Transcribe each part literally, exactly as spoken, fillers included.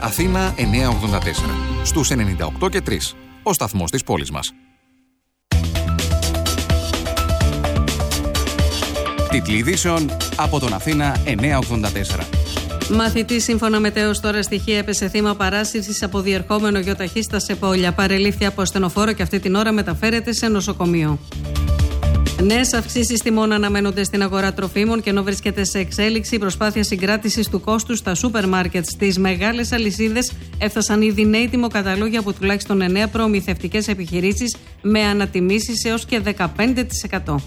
Αθήνα εννιακόσια ογδόντα τέσσερα. Στους ενενήντα οκτώ και τρία. Ο σταθμός της πόλης μας. Τίτλοι ειδήσεων από τον Αθήνα εννιακόσια ογδόντα τέσσερα. Μαθητής σύμφωνα με τέος τώρα στοιχεία έπεσε θύμα παράσυρσης από διερχόμενο γεωταχή στα Σεπόλια. Παρελήφθη από ασθενοφόρο και αυτή την ώρα μεταφέρεται σε νοσοκομείο. Νέες αυξήσεις τιμών αναμένονται στην αγορά τροφίμων και ενώ βρίσκεται σε εξέλιξη η προσπάθεια συγκράτησης του κόστους στα σούπερ μάρκετ. Στις μεγάλες αλυσίδες έφτασαν ήδη νέοι τιμοκαταλόγοι από τουλάχιστον εννέα προμηθευτικές επιχειρήσεις με ανατιμήσεις έως και δεκαπέντε τοις εκατό.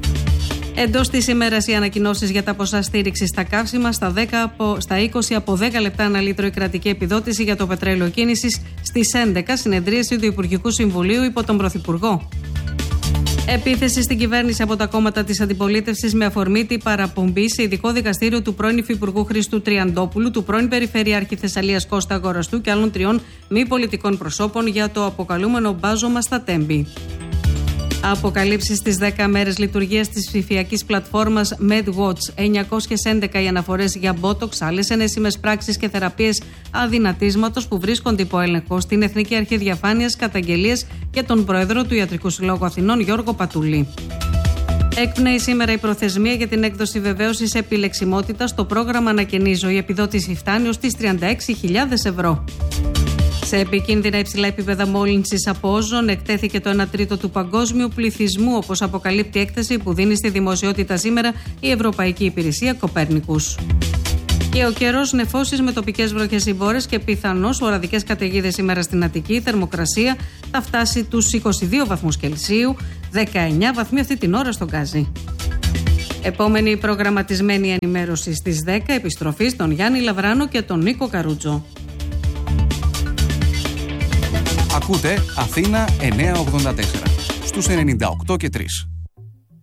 Εντός της ημέρας οι ανακοινώσεις για τα ποσά στήριξης στα καύσιμα, στα, δέκα από, στα είκοσι από δέκα λεπτά ανά λίτρο η κρατική επιδότηση για το πετρέλαιο κίνησης, στις έντεκα συνεδρίαση του Υπουργικού Συμβουλίου υπό τον Πρωθυπουργό. Επίθεση στην κυβέρνηση από τα κόμματα της αντιπολίτευσης με αφορμή την παραπομπή σε ειδικό δικαστήριο του πρώην Υφυπουργού Χρήστου Τριαντόπουλου, του πρώην Περιφερειάρχη Θεσσαλίας Κώστα Αγοραστού και άλλων τριών μη πολιτικών προσώπων για το αποκαλούμενο μπάζωμα στα Τέμπη. Αποκαλύψεις στις δέκα μέρες λειτουργίας της ψηφιακής πλατφόρμας MedWatch. εννιακόσιες έντεκα οι αναφορές για Botox, άλλες ενέσιμες πράξεις και θεραπείες αδυνατίσματος που βρίσκονται υπό έλεγχο στην Εθνική Αρχή Διαφάνειας, καταγγελίες για τον Πρόεδρο του Ιατρικού Συλλόγου Αθηνών, Γιώργο Πατούλη. Εκπνέει σήμερα η προθεσμία για την έκδοση βεβαίωσης επιλεξιμότητας στο πρόγραμμα Ανακαινίζω. Η επιδότηση φτάνει ως τις τριάντα έξι χιλιάδες ευρώ. Σε επικίνδυνα υψηλά επίπεδα μόλυνσης από όζον εκτέθηκε το ένα τρίτο του παγκόσμιου πληθυσμού, όπως αποκαλύπτει έκθεση που δίνει στη δημοσιότητα σήμερα η Ευρωπαϊκή Υπηρεσία Κοπέρνικους. Και ο καιρός, νεφώσεις με τοπικές βροχές ή μπόρες και πιθανώς οραδικές καταιγίδες σήμερα στην Αττική. Η θερμοκρασία θα φτάσει τους είκοσι δύο βαθμούς Κελσίου, δεκαεννέα βαθμοί αυτή την ώρα στον Γκάζι. Επόμενη προγραμματισμένη ενημέρωση στις δέκα, επιστροφή στον Γιάννη Λαβράνο και τον Νίκο Καρούτζο. Ακούτε Αθήνα εννιακόσια ογδόντα τέσσερα στους ενενήντα οκτώ και τρία.